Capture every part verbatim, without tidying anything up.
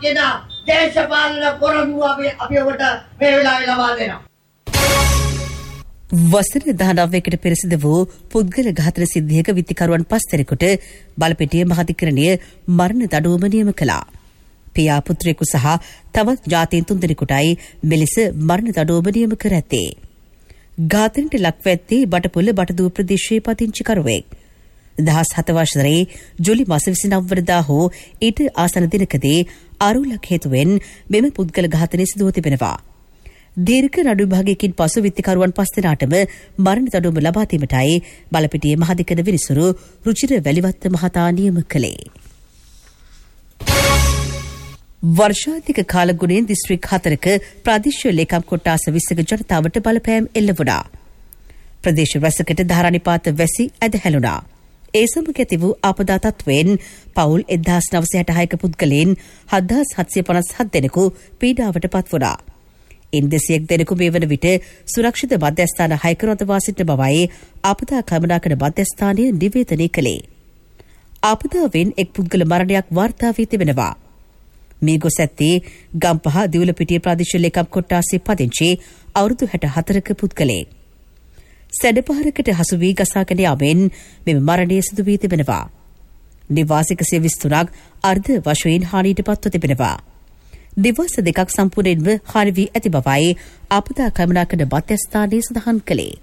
කියන දේශපාලන පොරොන්දු අපි අපි ඔබට මේ වෙලාවේ ලබා දෙනවා. වසර දහනවයකට පෙර සිදු වූ පුද්ගල ඝාතන සිද්ධියක විත්තිකරුවන් පස් දෙනෙකුට බලපිටිය මහාධිකරණය මරණ දඬුවම නියම කළා. පියා පුත්‍රයෙකු සහ තවත් ජාතීන් තුන් දෙනෙකුටයි මෙලෙස මරණ දඬුවම නියම කර ඇත්තේ. ඝාතනයට ලක්ව ඇත්තේ බටපොළ බටදුව ප්‍රදේශයේ පදිංචිකරුවෙක්. දහස් හත වසරේ ජූලි මාස විසිනව වනදා හෝ ඊට ආසන්න දිනකදී අරුලක් හේතුවෙන් මෙම පුද්ගල ඝාතනය සිදුව තිබෙනවා. දීර්ඝ නඩු විභාගයකින් පසු විත්තිකරුවන් පස් දෙනාටම මරණ දඬුවම ලබා දීමටයි බලපිටියේ මහාධිකරණ විනිසුරු රුචිර වැලිවත්ත මහතා නියම කළේ. වර්ෂාධික කාලගුණයෙන් දිස්ත්‍රික් හතරක ප්‍රාදේශීය ලේකම් කොට්ටාස විස්සක ජනතාවට බලපෑම් එල්ල වුණා. ප්‍රදේශ රැසකට ධාරානිපාත වැසි ඇදහැළුණා. ඒ සමග ඇති වූ ආපදා තත්ත්වයෙන් පවුල් එක්දහස් නවසිය හැට හයක පුද්ගලයන් හත්දාස් හත්සිය පනස් හත් දෙනෙකු පීඩාවට පත් වුණා. ඉන් දෙසියක් දෙනෙකු මේ වන විට සුරක්ෂිත මධ්‍යස්ථාන හයක රඳවා සිටින බවයි ආපදා කළමනාකරන මධ්‍යස්ථානය නිවේදනය කළේ. ආපදාවෙන් එක් පුද්ගල මරණයක් වාර්තා වී තිබෙනවා. මේ ගොස් ඇත්තේ ගම්පහ දිවුලපිටිය ප්‍රාදේශීය ලේකම් කොට්ටාසේ පදිංචි අවුරුදු හැට හතරක පුද්ගලයෙක්. සැඩපහරකට හසු වී ගසාගෙන යාමෙන් මෙම මරණය සිදු වී තිබෙනවා. නිවාසික සිය විස්තුරක් අර්ධ වශයෙන් හානියට පත්ව තිබෙනවා. නිවාස දෙකක් සම්පූර්ණයෙන්ම හානි වී ඇති බවයි ආපදා කළමනාකරන මධ්‍යස්ථානයේ සඳහන් කළේ.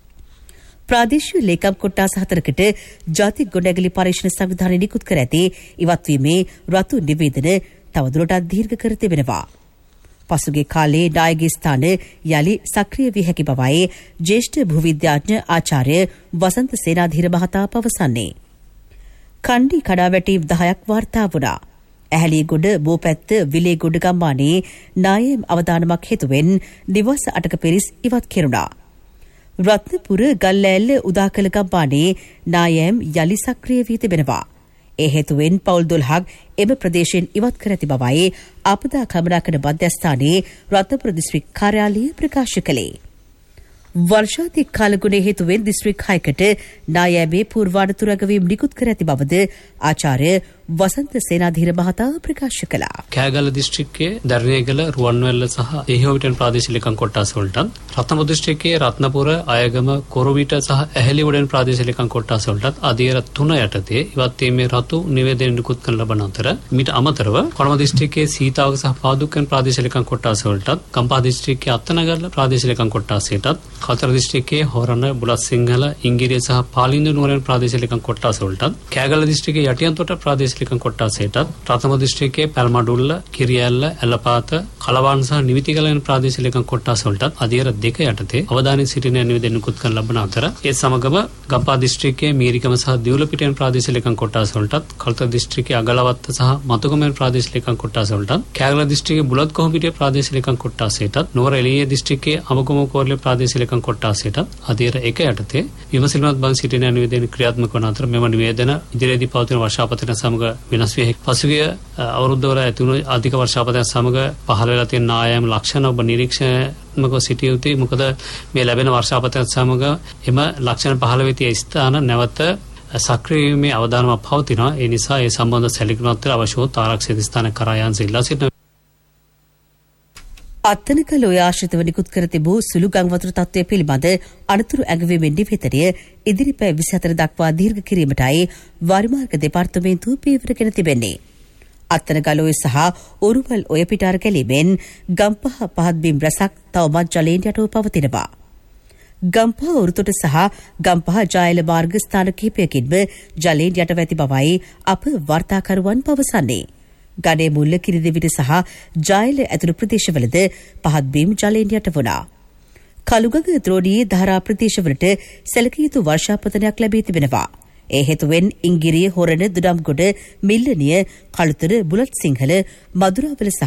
ප්‍රාදේශීය ලේකම් කොට්ටාස හතරකට ජාතික ගොඩනැගිලි පරීක්ෂණ සංවිධානය නිකුත් කර ඇති ඉවත්වීමේ රතු නිවේදන තවදුරටත් දීර්ඝ කර තිබෙනවා. පසුගිය කාලයේ නායකගේ ස්ථාන යලි සක්‍රිය වී හැකි බවයි ජ්‍යෙෂ්ඨ භූවිද්‍යාඥ ආචාර්ය වසන්ත සේනාධීර මහතා පවසන්නේ. කණ්ඩි කඩාවැටීම් දහයක් වාර්තා වුණා. ඇහැලියගොඩ බෝපැත්ත විලේගොඩ ගම්මානයේ නායම් අවදානමක් හේතුවෙන් දිවස් අටක පිරිස් ඉවත් කෙරුණා. රත්නපුර ගල්ලෑල්ල උදාකල ගම්මානයේ නායම් යලි සක්‍රිය වී තිබෙනවා. ඒ හේතුවෙන් පවුල් දොළහක් එම ප්‍රදේශයෙන් ඉවත් කර ඇති බවයි ආපදා කළමනාකරන මධ්‍යස්ථානයේ රත්නපුර දිස්ත්‍රික් කාර්යාලය ප්‍රකාශ කළේ. වර්ෂාධික කාලගුණය හේතුවෙන් දිස්ත්‍රික් හයකට නායෑමේ පූර්වානුතුරු අගවීම් නිකුත් කර ඇති බවද ආචාර්ය වසන්ත සේනාධීර මහතා ප්‍රකාශ කළා. කෑගල්ල දිස්ත්‍රික්කයේ දර්ණේගල රුවන්වැල්ල සහ එහිහොවිටන් ප්‍රාදේශීය ලේකම් කොට්ටාස වලටත් රත්නපුර දිස්ත්‍රික්කයේ රත්නපුර අයගම කොරවිට සහ ඇහැලිවඩන් ප්‍රාදේශීය ලේකම් කොට්ටාස වලටත් අධීර තුන යටතේ ඉවත්වීමේ රතු නිවේදන නිකුත් කරන ලබන අතර මීට අමතරව කොළඹ දිස්ත්‍රික්කයේ සීතාවක සහ පාදුක්කන් ප්‍රාදේශීය ලේකම් කොට්ටාස වලටත් ගම්පහ දිස්ත්‍රික්කයේ අත්තනගල්ල ප්‍රාදේශීය ලේකම් කොට්ටාසයටත් කතර දිස්ත්‍රික්කයේ හොරණ බුලත් සිංහල ඉංගිරිය සහ පාලින්ද නුවරන් ප්‍රාදේශීය ලේකම් කොට්ටාස වලටත් කෑගල්ල දිස්ත්‍රික්කයේ යටියන්තොට ප්‍රාදේශීය ලේකම් කොට්ටාසයටත් රතම දිස්ත්‍රික්කයේ පැල්මඩුල්ල කිරියැල්ල ඇලපාත කලවාන් සහ නිවිතිගල යන ප්‍රාදේශීය ලේකම් කොට්ටාස වලටත් අධීර දෙක යටතේ අවධානය සිටින නිවේදන නිකුත් කරන ලබන අතර ඒ සමගම ගම්පහ දිස්ත්‍රික්කයේ මීරිකම සහ දිවුලපිටියන් ප්‍රාදේශීය ලේකම් කොට්ටාස වලටත් කල්තර දිස්ත්‍රික්කයේ අගලවත්ත සහ මතුගම යන ප්‍රාදේශීය ලේකම් කොට්ටාස වලටත් කෑගල්ල දිස්ත්‍රික්කයේ බුලත් කොහොඹිටිය ප්‍රාදේශීය ලේකම් කොට්ටාසයටත් නුවර එළියේ දිස්ත්‍රික්කයේ අමගම කෝරළේ ප්‍රාදේශීය ලේකම් කොට්ටාසයටත් අධීර එක යටතේ විමසිලිමත් බව සිටින නිවේදන ක්‍රියාත්මක වන අතර මෙම නිවේදන ඉදිරියේදී පවතින වර්ෂාපතන සමග වෙනස් විය හැකි. පසුගිය අවුරුද්දවල ඇති වුණු අධික වර්ෂාපතන සමග පහළ වෙලා තියෙන නායම් ලක්ෂණ ඔබ නිරීක්ෂණයක සිටිය යුතුයි. මොකද මේ ලැබෙන වර්ෂාපතන සමග එම ලක්ෂණ පහළ වෙති ස්ථාන නැවත සක්‍රිය වීමේ අවධානමක් පවතිනවා. ඒ නිසා ඒ සම්බන්ධ සැලකිලිමත් අවශ්‍ය වූ ආරක්ෂිත ස්ථාන කරා යාන්ස ඉල්ලා සිටිනවා. අත්තනකල ඔය ආශ්‍රිතව නිකුත් කර තිබූ සුළු ගංවතුර තත්ත්වය පිළිබඳ අනතුරු ඇගවීමෙන් නිවේදනය ඉදිරිපෑ විසිහතර දක්වා දීර්ඝ කිරීමටයි වාරිමාර්ග දෙපාර්තමේන්තුව පියවරගෙන තිබෙන්නේ. අත්තනකල ඔය සහ උරුවල් ඔය පිටාර කැලීමෙන් ගම්පහ පහත් බිම් රැසක් තවමත් ජලයෙන් යටව පවතිනවා. ගම්පහ උරුතොට සහ ගම්පහ ජායල මාර්ග ස්ථාන කිහිපයකින්ම ජලයෙන් යටව ඇති බවයි අප වාර්තාකරුවන් පවසන්නේ. ගඩේ මුල්ල කිරිදිවිට සහ ජායල ඇතුළු ප්‍රදේශවලද පහත් බිම් ජලයෙන් යට වුණා. කළුගඟ ද්‍රෝණියේ ධාරා ප්‍රදේශවලට සැලකිය යුතු වර්ෂාපතනයක් ලැබී තිබෙනවා. ඒ හේතුවෙන් ඉංගිරිය හොරණ දුඩම්ගොඩ මිල්ලනිය කළුතර බුලත් සිංහල මදුරාවල සහ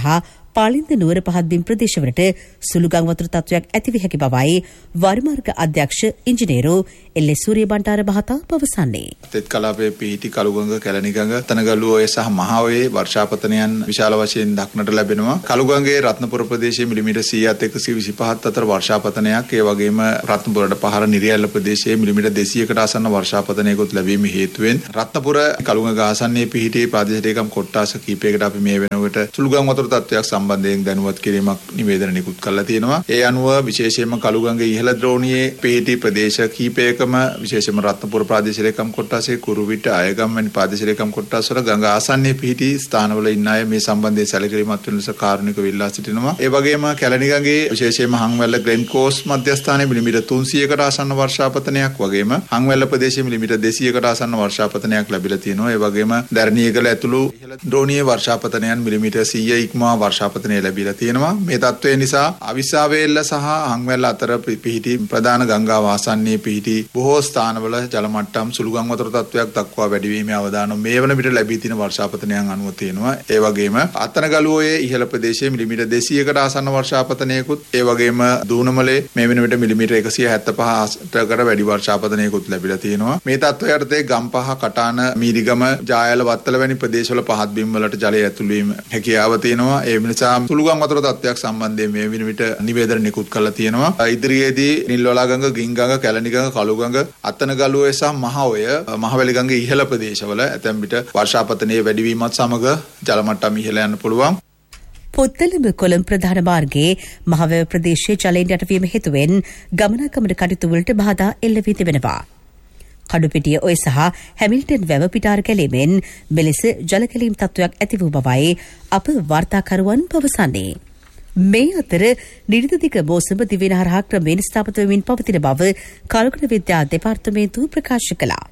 පාලින්ද නුවර පහත්බිම් ප්‍රදේශවලට සුළු ගම් වතුර තත්ත්වයක් ඇතිවිය හැකි බවයි වරිමාර්ග අධ්‍යක්ෂ ඉංජිනේරු එල්.එස්. සූරියබණ්ඩාර මහතා පවසන්නේ. තෙත් කලාපයේ පිහිටි කළුගඟ, කැලණිගඟ, තනගල්ලුව ඔය සහ මහඔයේ වර්ෂාපතනයන් විශාල වශයෙන් දක්නට ලැබෙනවා. කළුගඟේ රත්නපුර ප්‍රදේශයේ මිලිමීටර් සීයත් එකසිය විසිපහත් අතර වර්ෂාපතනයක්, ඒ වගේම රත්නපුරට පහර නිරියැල්ල ප්‍රදේශයේ මිලිමීටර් දෙසීයකට ආසන්න වර්ෂාපතනයකුත් ලැබීම හේතුවෙන් රත්නපුර කළුගඟ ආසන්නයේ පිහිටි ප්‍රාදේශීය ලේකම් කොට්ටාස කීපයකට අපි මේ වෙනකොට සුළු ගම් වතුර තත්ත්වයක් සම්බන්ධයෙන් දැනුවත් කිරීමක් නිවේදන නිකුත් කරලා තියෙනවා. ඒ අනුව විශේෂයෙන්ම කළුගඟේ ඉහළ ද්‍රෝණියේ පිහිටි ප්‍රදේශ කීපයකම විශේෂයෙන්ම රත්නපුර ප්‍රාදේශීය ලේකම් කොට්ටාසේ, කුරුවිට, අයගම් වැනි ප්‍රාදේශීය ලේකම් කොට්ටාස වල ගඟ ආසන්නයේ පිහිටි ස්ථානවල ඉන්න අය මේ සම්බන්ධයෙන් සැලකිලිමත් වෙන ලෙස කාරුණිකව ඉල්ලා සිටිනවා. ඒ වගේම කැලණිගඟේ විශේෂයෙන්ම හංවැල්ල ග්‍රැන්ඩ් කෝස් මධ්‍යස්ථානයේ මිලිමීටර් තුන්සීයකට ආසන්න වර්ෂාපතනයක් වගේම හංවැල්ල ප්‍රදේශයේ මිලිමීටර් දෙසීයකට ආසන්න වර්ෂාපතනයක් ලැබිලා තියෙනවා. ඒ වගේම දැරණියගල ඇතුළු ඉහළ ද්‍රෝණීය වර්ෂාපතනයන් මිලිමීටර් සීය ඉක්මවා වර්ෂාපතනය ලැබිලා තියෙනවා. මේ තත්ත්වය නිසා අවිස්සාවේල්ල සහ හංවැල්ල අතර පිහිටි ප්‍රධාන ගංගා වාසන්නයේ පිහිටි බොහෝ ස්ථානවල ජල මට්ටම් සුළු ගම් වතුර තත්ත්වයක් දක්වා වැඩි වීමේ අවදානම් මේ වන විට ලැබී තියෙන වර්ෂාපතනයන් අනුව තියෙනවා. ඒ වගේම අත්තනගලුවේ ඉහළ ප්‍රදේශයේ මිලිමීටර් දෙසීයකට ආසන්න වර්ෂාපතනයකුත්, ඒ වගේම දූනමලේ මේ වෙන විට මිලිමීටර් එකසිය හැත්තෑපහකට වැඩි වර්ෂාපතනයකුත් ලැබිලා තියෙනවා. මේ තත්ත්වය යටතේ ගම්පහ, කටාන, මීරිගම, ජායල, වත්තල වැනි ප්‍රදේශවල පහත් බිම් වලට ජලය ඇතුළු වීම හැකියාව තියෙනවා. ඒ නිසා සුළු ගම් වතුර තත්ත්වයක් සම්බන්ධයෙන් මේ වෙන විට නිවේදන නිකුත් කරලා තියෙනවා. ඉදිරියේදී නිල්වලාගඟ, ගින්ගඟ, කැලණිගඟ, කළුගඟ, අත්තනගලුවේ සහ මහඔය, මහවැලි ගඟේ ඉහළ ප්‍රදේශවල ඇතැම් විට වර්ෂාපතනයේ වැඩිවීමත් සමග ජල මට්ටම ඉහළ යන්න පුළුවන්. පොත්තලම කොළඹ ප්‍රධාන මාර්ගයේ මහවැව ප්‍රදේශයේ ජලයෙන් යටවීම හේතුවෙන් ගමනාගමන කටයුතු වලට බාධා එල්ල වී තිබෙනවා. කඩුපිටිය ඔය සහ හැමිල්ටන් වැව පිටාර කැලීමෙන් මෙලෙස ජල කැලීම් තත්ත්වයක් ඇති වූ බවයි අප වාර්තාකරුවන් පවසන්නේ. මේ අතර නිරිතදික බෝසඹ දිවයින හරහා ක්‍රමයෙන් ස්ථාපිත වෙමින් පවතින බව කලුගුණ විද්‍යා දෙපාර්තමේන්තුව ප්‍රකාශ කළා.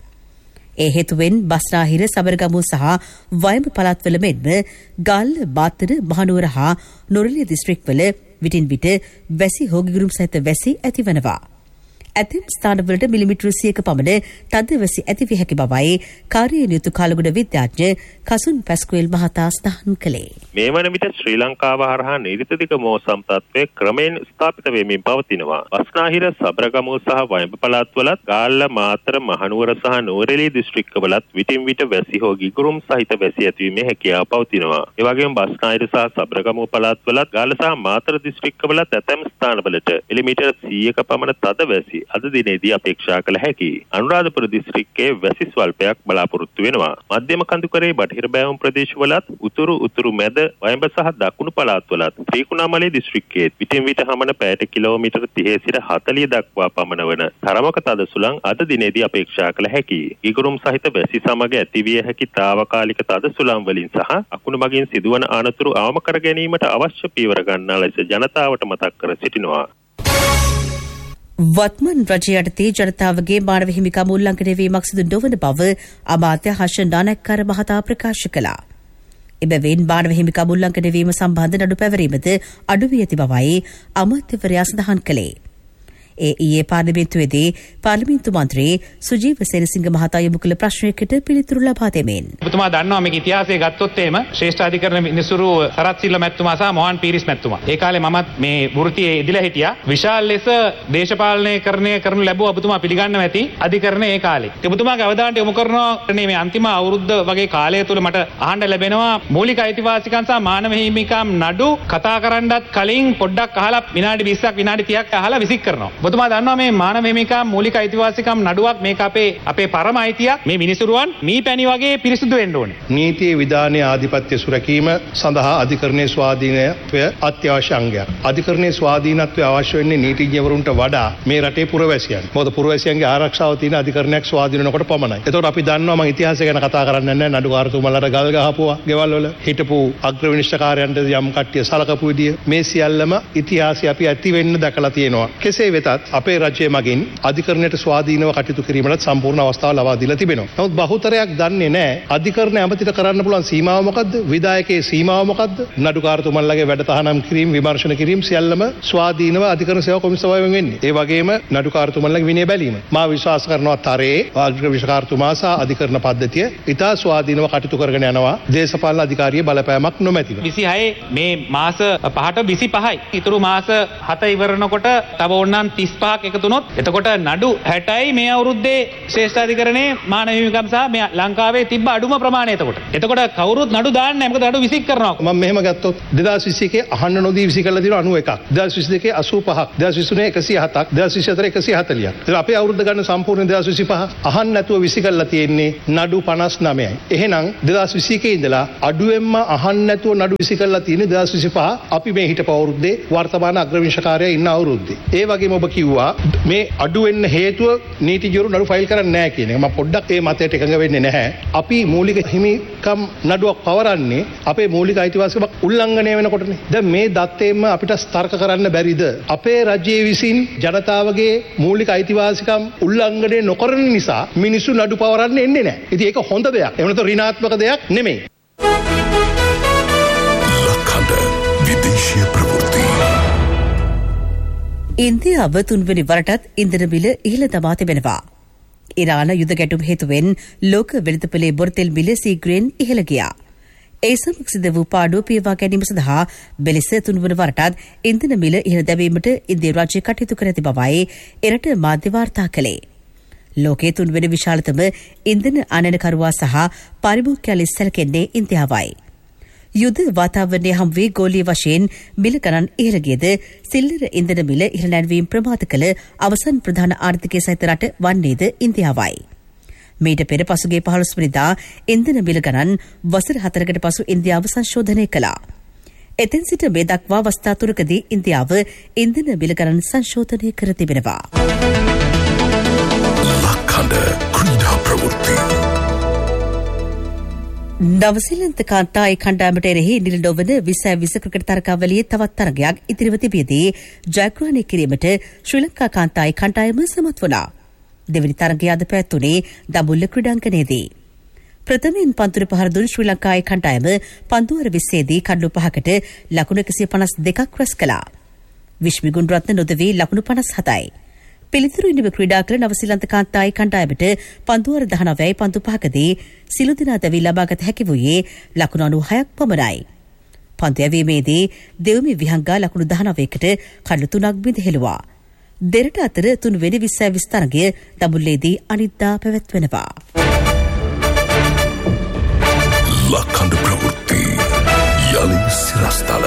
ඒ හේතුවෙන් බස්නාහිර, සබරගමුව සහ වයඹ පළාත්වල මෙන්ම ගල්ල, බාත්තර, මහනුවර හා නොරලිය දිස්ත්‍රික්වල විටින් විට වැසි හෝගිගුරුම් සහිත වැසි ඇතිවනවා. ඇතැම් ස්ථානවලට මිලිමීටර් සියයක පමණ තද වැසි ඇතිවිය හැකි බවයි කාර්යයෙන් යුතු කලුගුණ විද්‍යාඥ කසුන් පැස්කුවෙල් මහතා සඳහන් කළේ. මේ වන විට ශ්‍රී ලංකාව හරහා නිරිතදික මෝසම් තත්ත්වය ක්‍රමයෙන් ස්ථාපිත වෙමින් පවතිනවා. බස්නාහිර, සබරගමුව සහ වයඹ පළාත්වලත්, ගාල්ල, මාතර, මහනුවර සහ නුවරඑළිය දිස්ත්‍රික්කවලත් විටින් විට වැසි හෝ ගිගුරුම් සහිත වැසි ඇතිවීමේ හැකියාව පවතිනවා. ඒ වගේම බස්නාහිර සහ සබරගමුව පළාත්වලත්, ගාල්ල සහ මාතර දිස්ත්‍රික්කවලත් ඇතැම් ස්ථානවලට මිලිමීටර් සීයක පමණ තද වැසි අද දිනේදී අපේක්ෂා කළ හැකි. අනුරාධපුර දිස්ත්‍රික්කයේ වැසි ස්වල්පයක් බලාපොරොත්තු වෙනවා. මධ්‍යම කඳුකරේ බටහිර බෑවුම් ප්‍රදේශවලත්, උතුරු උතුරු මැද වයඹ සහ දකුණු පළාත්වලත්, ත්‍රිකුණාමලේ දිස්ත්‍රික්කයේ විටින් විට හමන පැයට කිලෝමීටර් තිහේ සිට හතළිහ දක්වා පමණ වන තරමක තද සුළං අද දිනේදී අපේක්ෂා කළ හැකි. ගිගුරුම් සහිත වැසි සමග ඇතිවිය හැකි తాවකාලික තද සුළං වලින් සහ අකුණු මගින් සිදුවන අනතුරු අවම කර ගැනීමට අවශ්‍ය පීවර ගන්නා ලෙස ජනතාවට මතක් කර සිටිනවා. වත්මන් රජය යටතේ ජනතාවගේ මානව හිමිකම් උල්ලංඝනය වීමක් සිදු නොවන බව අමාත්‍ය හර්ෂ නානක්කර මහතා ප්‍රකාශ කළා. එබැවින් මානව හිමිකම් උල්ලංඝනය වීම සම්බන්ධ නඩු පැවරීමද අඩු වී ඇති බවයි අමාත්‍යවරයා සඳහන් කළේ. ඒ ඊයේ පාර්ලිමේන්තුවේදී පාර්ලිමේන්තු මන්ත්‍රී සුජීව සේනසිංහ මහතා යොමු කළ ප්‍රශ්නයකට පිළිතුරු ලබා දෙමින් ඔබතුමා දන්නවා මේක ඉතිහාසය ගත්තොත් එහෙම ශ්‍රේෂ්ඨ අධිකරණ විනිසුරු සරත් සිල්ව මැතිතුමා සහ මොහන් පීරිස් මැතිතුමා ඒ කාලේ මමත් මේ වෘත්තියේ ඉදිලා හිටියා. විශාල ලෙස දේශපාලනීකරණය කරනු ලැබුව ඔබතුමා පිළිගන්නවා ඇති අධිකරණය ඒ කාලේ. ඔබතුමාගේ අවධානයට යොමු කරනවා මේ අන්තිම අවුරුද්ද වගේ කාලය තුල මට අහන්න ලැබෙනවා මූලික අයිතිවාසිකම් සහ මානව හිමිකම් නඩු කතා කරන්නත් කලින් පොඩ්ඩක් අහලා විනාඩි විස්සක් විනාඩි තිහක් අහලා විසික් කරනවා. ඔබතුමා දන්නවා මේ මානව හිමිකම් මූලික අයිතිවාසිකම් නඩුවක් මේක අපේ අපේ පරම අයිතියක්. මේ මිනිසුරුවන් මී පැණි වගේ පිරිසුදු වෙන්න ඕනේ. නීතියේ විධානයේ ආධිපත්‍ය සුරැකීම සඳහා අධිකරණයේ ස්වාධීනත්වය අත්‍යවශ්‍ය අංගයක්. අධිකරණයේ ස්වාධීනත්වය අවශ්‍ය වෙන්නේ නීතිඥවරුන්ට වඩා මේ රටේ පුරවැසියන්. මොකද පුරවැසියන්ගේ ආරක්ෂාව තියෙන අධිකරණයක් ස්වාධීන වෙනකොට පමණයි. ඒතකොට අපි දන්නවා මම ඉතිහාසය ගැන කතා කරන්නේ නැහැ. නඩුකාරතුමාලට ගල් ගහපුවා, ගෙවල් වල හිටපු අග්‍ර විනිශ්චයකාරයන්ට යම් කට්ටිය සලකපු විදිය මේ සියල්ලම ඉතිහාසය අපි ඇති වෙන්න දැකලා තියෙනවා. කෙසේ වෙතත් වුණත් අපේ රජය මගින් අධිකරණයට ස්වාධීනව කටයුතු කිරීමට සම්පූර්ණ අවස්ථාව ලබා දීලා තිබෙනවා. නමුත් බහුතරයක් දන්නේ නැහැ අධිකරණ ඇමතිට කරන්න පුළුවන් සීමාව මොකද්ද? විධායකයේ සීමාව මොකද්ද? නඩුකාරතුමන්ලගේ වැඩ තහනම් කිරීම, විමර්ශන කිරීම සියල්ලම ස්වාධීනව අධිකරණ සේවා කොමිසාවෙන් වෙන්නේ. ඒ වගේම නඩුකාරතුමන්ලගේ විනය බැලීම. මා විශ්වාස කරනවා තරයේ අධිකරණ විශාකාරතුමා සහ අධිකරණ පද්ධතිය ඉතා ස්වාධීනව කටයුතු කරගෙන යනවා. දේශපාලන අධිකාරිය බලපෑමක් නොමැතිව. විසිහය මේ මාස පහට විසිපහයි. ඉතුරු මාස හත ඉවරනකොට තව ඕනනම් තිස්පහක් එකතු වුණොත් එතකොට නඩු හැටයි මේ අවුරුද්දේ ශ්‍රේෂ්ඨාධිකරණයේ මානව හිමිකම් සහ මේ ලංකාවේ තිබ්බ අඩුම ප්‍රමාණය එතකොට. එතකොට කවුරුත් නඩු දාන්නේ නැහැ. මොකද නඩු විසික් කරනවා. මම මෙහෙම ගත්තොත් දෙදාස් විසි එකේ අහන්න නොදී විසි කළා තියෙනවා අනූ එකක්. දෙදාස් විසි දෙකේ අසූ පහක්. දෙදාස් විසි තුනේ එකසිය හතක්. දෙදාස් විසි හතරේ එකසිය හතලිහක්. ඒතර අපේ අවුරුද්ද ගන්න සම්පූර්ණ දෙදාස් විසිපහ අහන්න නැතුව විසි කළා තියෙන්නේ නඩු පනස් නවයයි. එහෙනම් දෙදාස් විසි එකේ ඉඳලා අඩුවෙන්ම අහන්න නැතුව නඩු විසි කළා තියෙන්නේ දෙදාස් විසිපහ අපි මේ හිටපු අවුරුද්දේ වර්තමාන අග්‍රවිංශකාරයා ඉන්න අවුරුද්දේ. ඒ වගේම ඔබ කිව්වා මේ අඩු වෙන්න හේතුව නීතිඥවරු නඩු ෆයිල් කරන්නේ නැහැ කියන එක. මම පොඩ්ඩක් ඒ මතයට එකඟ වෙන්නේ නැහැ. අපි මූලික හිමිකම් නඩුවක් පවරන්නේ අපේ මූලික අයිතිවාසිකම් උල්ලංඝනය වෙනකොටනේ. දැන් මේ දත්තයෙන්ම අපිට තර්ක කරන්න බැරිද? අපේ රජයේ විසින් ජනතාවගේ මූලික අයිතිවාසිකම් උල්ලංඝනය නොකරන නිසා මිනිස්සු නඩු පවරන්න එන්නේ නැහැ. ඉතින් ඒක හොඳ දෙයක්. එහෙම නැත්නම් ඍණාත්මක දෙයක් නෙමෙයි. විදේශීය ප්‍රවෘත්ති. ඉන්දියාව තුන්වෙනි වරටත් ඉන්ධන මිල ඉහළ දමා තිබෙනවා. ඉරාන යුද ගැටුම් හේතුවෙන් ලෝක වෙළඳපොලේ බොරතෙල් මිල සීග්‍රයෙන් ඉහළ ගියා. ඒ සමග සිදු වූ පාඩුව පියවා ගැනීම සඳහා බෙලෙස තුන්වන වරටත් ඉන්ධන මිල ඉහළ දැමීමට ඉන්දියා රාජ්‍ය කටයුතු කර ඇති බවයි එරට මාධ්‍ය වාර්තා කළේ. ලෝකයේ තුන්වෙනි විශාලතම ඉන්ධන ආනයනකරුවා සහ පරිභෝගකයා ලෙස සැලකෙන්නේ ඉන්දියාවයි. යුද වාතාවරණය හම් වී ගෝලීය වශයෙන් මිල ගණන් ඉහළ ගියද සිල්ලර ඉන්ධන මිල ඉහළ නැන්වීම ප්‍රමාද කළ අවසන් ප්‍රධාන ආර්ථිකය සහිත රට වන්නේද ඉන්දියාවයි. මීට පෙර පසුගිය පහළොස් වෙනිදා ඉන්ධන මිල ගණන් වසර හතරකට පසු ඉන්දියාව සංශෝධනය කළා. එතෙන් සිට මේ දක්වා අවස්ථා තුනකදී ඉන්දියාව ඉන්ධන මිල ගණන් සංශෝධනය කර තිබෙනවා. ලක්හඬ ක්‍රීඩා ප්‍රවෘත්ති. නවසීලන්ත කාන්තායි කණ්ඩායමට එරෙහි නිලඩොවන විසය විස ක්‍රිකට් තරගාවලියේ තවත් තරගයක් ඉතිරිව තිබියදී ජයග්‍රහණය කිරීමට ශ්‍රී ලංකා කාන්තායි කණ්ඩායම සමත් වුණා. දෙවැනි තරගය අද පැවැත්වුණේ දඹුල්ල ක්‍රීඩාංගණයේදී. ප්‍රථමයෙන් පන්තුර පහර දුන් ශ්‍රී ලංකායි කණ්ඩායම පන්දුවර විස්සේදී කඩලු පහකට ලකුණු එකසිය පනස් දෙකක් රැස් කළා. විශ්මි ගුණරත්න නොදවී ලකුණු පනස් හතයි. පිළිතුරු ඉනිව ක්‍රීඩා කළ නවසීලන්ත කාන්තායි කණ්ඩායමට පන්දුවර දහනවයයි පන්දු පහකදී සිළු දිනා දැවී ලබාගත හැකි වූයේ ලකුණු අනූහයක් පමණයි. පන්දු යැවීමේදී දෙව්මි විහංගා ලකුණු දහනවයකට කඩලු තුනක් බිඳ හෙළුවා. දෙරට අතර තුන්වෙනි විස්සය විස් තරගය දඹුල්ලේදී අනිද්දා පැවැත්වෙනවා. ලක්හඬ ප්‍රවෘත්ති යලි සිරස්තල.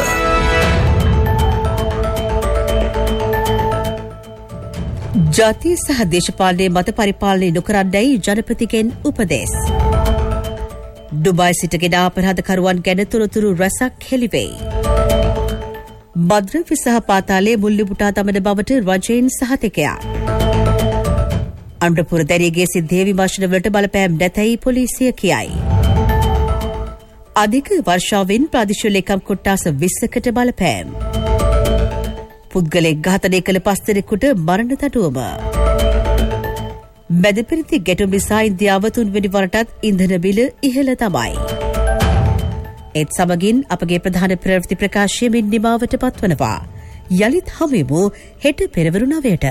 ජාතිය සහ දේශපාලනයේ මත පරිපාලනය නොකරන්නයි ජනපතිගෙන් උපදෙස්. ඩුබායි සිටගෙන අපරාධකරුවන් ගැන තොරතුරු රැසක් හෙළිවෙයි. භද්‍රව්‍ය සහ පාතාලයේ මුල්ලිබුටා දමන බවට රජයෙන් සහතිකයක්. අනුරපුර දැරියගේ සිද්ධියේ විමර්ශනවලට බලපෑම් නැතැයි පොලිසිය කියයි. අධික වර්ෂාවෙන් ප්‍රාදේශීය ලේකම් කොට්ටාස විස්සකට බලපෑම්. පුද්ගලෙක් ඝාතනය කළ පස් දෙනෙකුට මරණ දඬුවම. මැදපෙරති ගැටුම් නිසා ඉන්දියාව තුන්වෙනි වරටත් ඉන්ධන මිල ඉහළ තමයි. ඒත් සමගින් අපගේ ප්‍රධාන ප්‍රවෘත්ති ප්‍රකාශය මෙන් නිමාවට පත්වනවා. යළිත් හමුවෙමු හෙට පෙරවරු නවයට.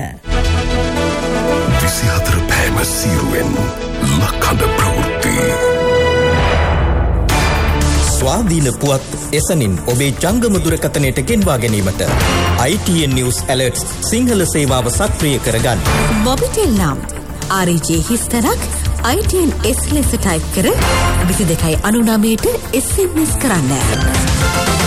විසිහතර පෑම සීරුවෙන් ලක්හඬ ප්‍රවෘත්ති. ස්වාධීන පුවත් එසනින් ඔබේ ජංගම දුරකථනයට ගෙන්වා ගැනීමට I T N News Alerts Sinhala සේවාව සක්‍රිය කරගන්න. මොබිටෙල් නම් R J හිස්තරක් I T N S ලෙස ටයිප් කර විසි දෙකයි අනු නවයට S M S කරන්න.